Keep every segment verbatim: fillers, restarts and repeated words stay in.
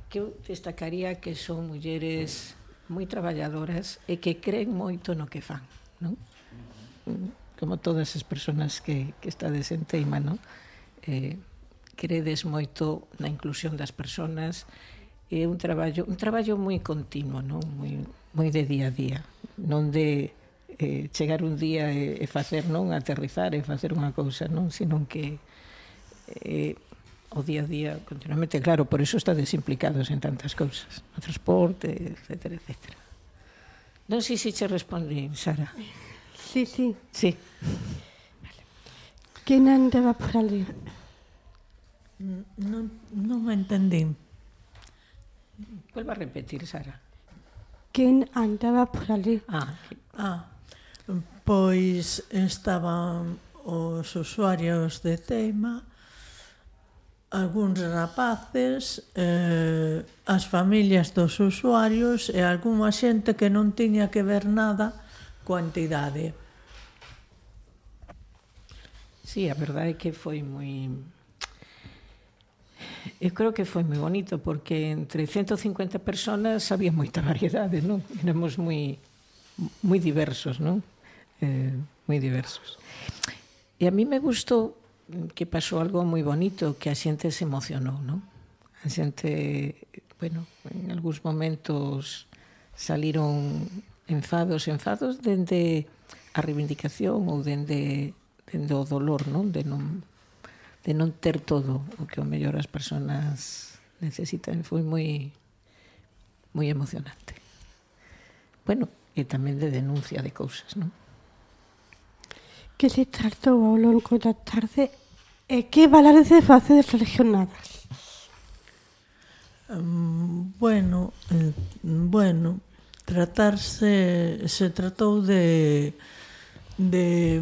que eu destacaría que son mulleres moi traballadoras e que creen moito no que fan, non? Como todas as persoas que, que estades en Teima, non? Eh, credes moito na inclusión das persoas, é un traballo un traballo moi continuo, non? Moi, moi de día a día, non de eh, chegar un día e, e facer, non? Aterrizar e facer unha cousa, non? Sino que eh, o día a día continuamente, claro, por iso estades implicados en tantas cousas, no transporte, etcétera, etcétera. Non sei se che respondí, Sara. Sí, sí. Sí. Quen andaba por ali? Non, non me entendí. Vuelva a repetir, Sara. Quen andaba por ali? Ah, que... Ah, pois estaban os usuarios de Teima, algúns rapaces, eh, as familias dos usuarios e algunha xente que non tiña que ver nada coa entidade. Sí, a verdade é que foi moi... Eu creo que foi moi bonito, porque entre ciento cincuenta personas había moita variedade, non? Éramos moi, moi diversos, non? Eh, moi diversos. E a mí me gustou que pasou algo moi bonito, que a xente se emocionou, non? A xente, bueno, en algúns momentos saliron enfados, enfados dende a reivindicación ou dende, dende o dolor, non? De non de non ter todo o que o mellor as persoas necesitan. Foi moi moi emocionante. Bueno, e tamén de denuncia de cousas, non? Que se tratou ao longo da tarde e que balance face das regionadas? Um, bueno, eh, bueno, tratarse, se tratou de de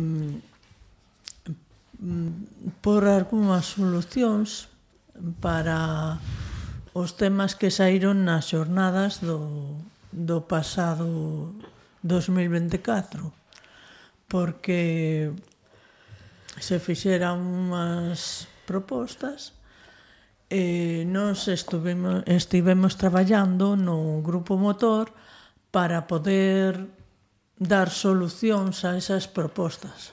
por algunhas solucións para os temas que saíron nas xornadas do, do pasado dos mil veinticuatro, porque se fixeran unhas propostas e nós estuvemos, estivemos traballando no grupo motor para poder dar solucións a esas propostas.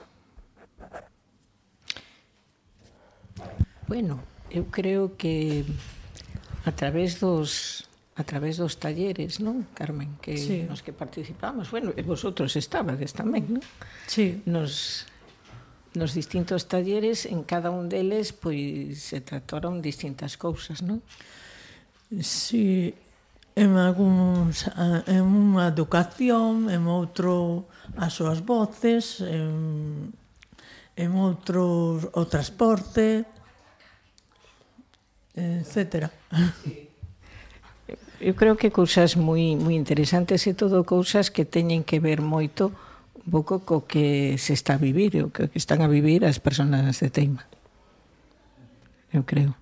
Bueno, eu creo que a través dos a través dos talleres, non, Carmen, que sí. nos que participamos, bueno, e vosotros estabades tamén, non? Sí. Nos nos distintos talleres, en cada un deles, pois se trataron distintas cousas, non? Sí, en algúns, en unha educación, en outro as súas voces, en, en outro o transporte, etcétera. Eu creo que cousas moi moi interesantes e todo cousas que teñen que ver moito un pouco co que se está a vivir, o que están a vivir as persoas de Teima. Eu creo.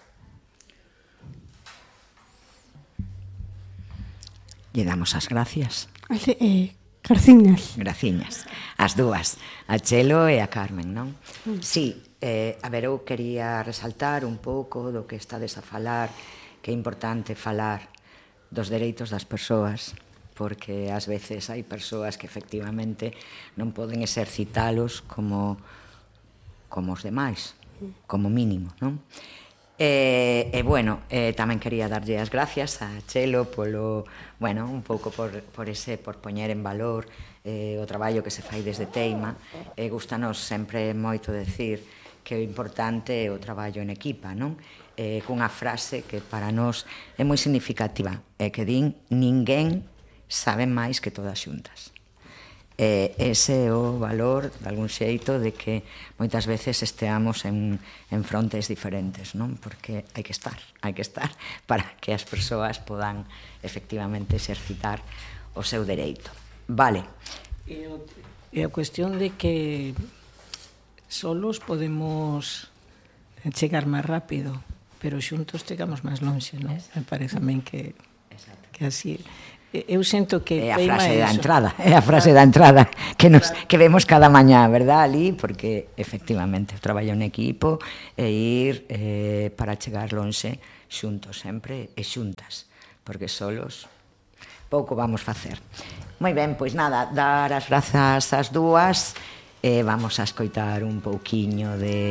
Lle damos as gracias. Eh, Graciñas. Graciñas. As dúas, a Chelo e a Carmen, non? Mm. Sí, eh, a ver, eu quería resaltar un pouco do que estades a falar, que é importante falar dos dereitos das persoas, porque ás veces hai persoas que efectivamente non poden exercitalos como, como os demais, como mínimo, non? E, e bueno, eh, tamén quería darlle as gracias a Chelo polo, bueno, un pouco por, por ese, por poñer en valor eh, o traballo que se fai desde Teima. E gustanos sempre moito decir que o importante é o traballo en equipa, non? Eh, cunha frase que para nós é moi significativa, é que din ninguén sabe máis que todas xuntas. Eh, ese é o valor, de algún xeito, de que moitas veces esteamos en, en frontes diferentes, non? Porque hai que estar, hai que estar para que as persoas podan efectivamente exercitar o seu dereito. Vale. E, o, e a cuestión de que solos podemos chegar máis rápido, pero xuntos chegamos máis lonxe, non? Me parece a min que, que así... Eu sinto que é a frase da entrada, é a frase da entrada que nos que vemos cada mañá, verdad, ali, porque efectivamente o traballo en equipo e ir eh, para chegar lonxe xuntos sempre e xuntas, porque solos pouco vamos facer. Moi ben, pois nada, dar as grazas ás dúas e vamos a escoitar un pouquiño de